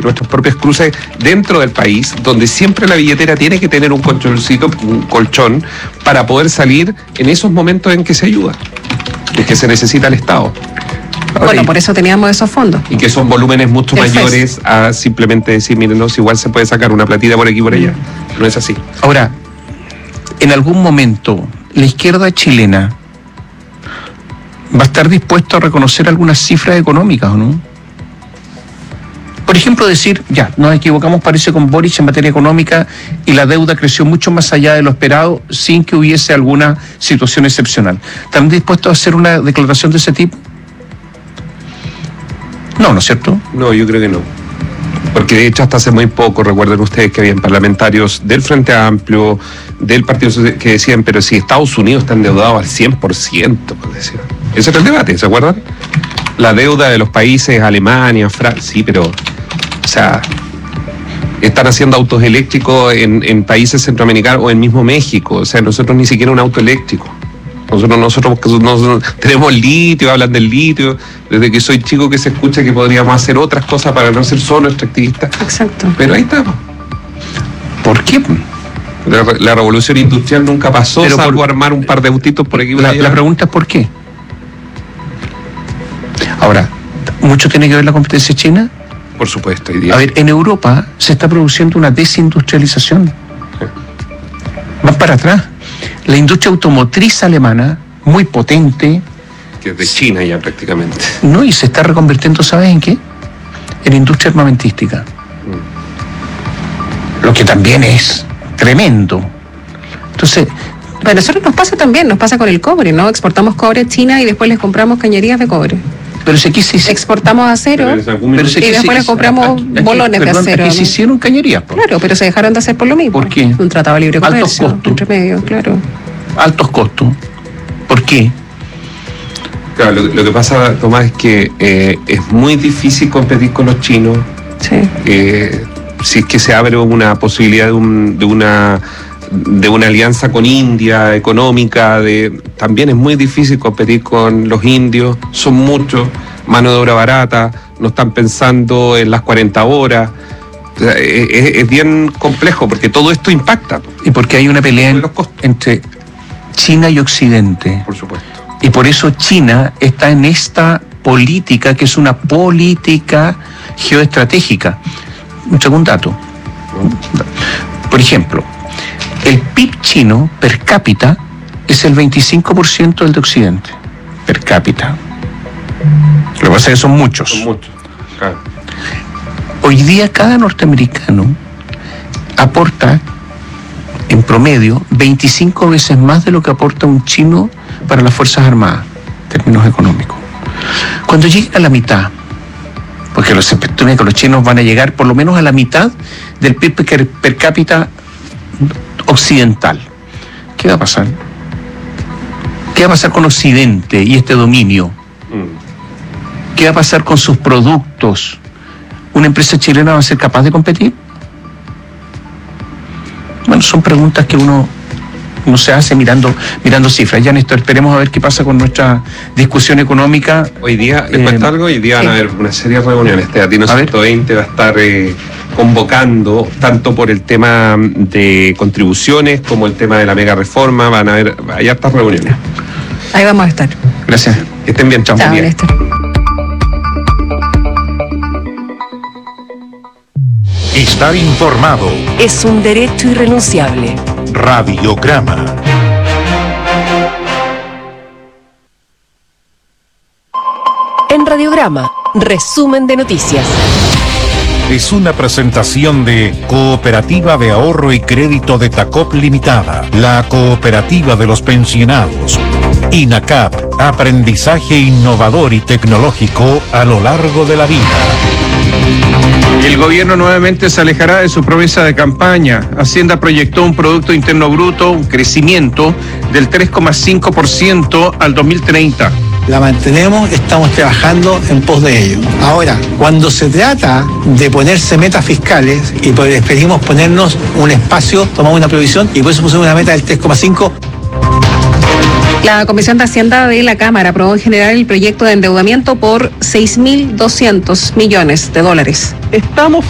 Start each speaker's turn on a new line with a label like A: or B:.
A: nuestros propios cruces dentro del país, donde siempre la billetera tiene que tener un colchón para poder salir en esos momentos en que se ayuda, en que se necesita el Estado.
B: Bueno, por eso teníamos esos fondos.
A: Y que son volúmenes mucho mayores a simplemente decir, miren, no, si igual se puede sacar una platita por aquí y por allá. No es así.
C: Ahora, en algún momento, la izquierda chilena va a estar dispuesto a reconocer algunas cifras económicas, ¿o no? Por ejemplo, decir, ya, nos equivocamos, parece, con Boric en materia económica y la deuda creció mucho más allá de lo esperado sin que hubiese alguna situación excepcional. ¿Están dispuestos a hacer una declaración de ese tipo? No, ¿no es cierto?
A: No, yo creo que no. Porque de hecho hasta hace muy poco, recuerden ustedes que habían parlamentarios del Frente Amplio, del Partido Social, que decían, pero si Estados Unidos está endeudado al 100%, pues decían. Ese era el debate, ¿se acuerdan? La deuda de los países, Alemania, Francia, sí, pero, o sea, están haciendo autos eléctricos en países centroamericanos o en mismo México, o sea, nosotros ni siquiera un auto eléctrico. Nosotros tenemos litio, hablan del litio, desde que soy chico que se escucha que podríamos hacer otras cosas para no ser solo extractivistas.
B: Exacto.
A: Pero ahí estamos.
C: ¿Por qué?
A: La revolución industrial nunca pasó, pero salvo armar un par de autitos por aquí.
C: La pregunta es ¿por qué? Ahora, ¿mucho tiene que ver la competencia china?
A: Por supuesto.
C: A ver, en Europa se está produciendo una desindustrialización. Sí. Van para atrás. La industria automotriz alemana, muy potente.
A: Que es de China ya prácticamente.
C: No, y se está reconvirtiendo, ¿sabes en qué? En industria armamentística. Lo que también es tremendo. Entonces...
B: Pero a nosotros nos pasa también, nos pasa con el cobre, ¿no? Exportamos cobre a China y después les compramos cañerías de cobre.
C: Pero si aquí se
B: exportamos acero y después les compramos bolones de acero.
C: Aquí se hicieron cañerías.
B: Claro, pero se dejaron de hacer por lo mismo.
C: ¿Por qué?
B: Un tratado de libre comercio.
C: Altos costos.
B: Entre medio, claro.
C: Altos costos. ¿Por qué?
A: Claro, lo que pasa, Tomás, es que es muy difícil competir con los chinos.
B: Sí.
A: Si es que se abre una posibilidad de una alianza con India económica, también es muy difícil competir con los indios, son muchos, mano de obra barata, no están pensando en las 40 horas, o sea, es bien complejo porque todo esto impacta.
C: Y porque hay una pelea entre China y Occidente.
A: Por supuesto.
C: Y por eso China está en esta política que es una política geoestratégica. Un segundo dato. Por ejemplo, el PIB chino per cápita es el 25% del de Occidente. Per cápita. Lo que pasa es que son muchos.
A: Son muchos, claro.
C: Hoy día cada norteamericano aporta, en promedio, 25 veces más de lo que aporta un chino para las Fuerzas Armadas, en términos económicos. Cuando lleguen a la mitad, porque los expectativas que los chinos van a llegar por lo menos a la mitad del PIB per cápita occidental. ¿Qué va a pasar? ¿Qué va a pasar con Occidente y este dominio? ¿Qué va a pasar con sus productos? ¿Una empresa chilena va a ser capaz de competir? Bueno, son preguntas que uno se hace mirando cifras. Ya, Néstor, esperemos a ver qué pasa con nuestra discusión económica.
A: Hoy día, ¿les cuento algo? Hoy día van a haber una serie de reuniones. Teatino 120 va a estar convocando, tanto por el tema de contribuciones como el tema de la mega reforma. Van a haber, hay hartas reuniones.
B: Ahí vamos a estar.
C: Gracias.
A: Que estén bien, chao.
B: Chao, Néstor.
D: Estar informado
E: es un derecho irrenunciable.
D: Radiograma.
E: En Radiograma, resumen de noticias.
D: Es una presentación de Cooperativa de Ahorro y Crédito de Tacop Limitada, la cooperativa de los pensionados. INACAP, aprendizaje innovador y tecnológico a lo largo de la vida.
C: El gobierno nuevamente se alejará de su promesa de campaña. Hacienda proyectó un Producto Interno Bruto, un crecimiento del 3,5% al 2030.
F: La mantenemos, estamos trabajando en pos de ello. Ahora, cuando se trata de ponerse metas fiscales, y preferimos ponernos un espacio, tomamos una provisión y por eso pusimos una meta del 3,5%.
B: La Comisión de Hacienda de la Cámara aprobó en general el proyecto de endeudamiento por $6.200 millones. Estamos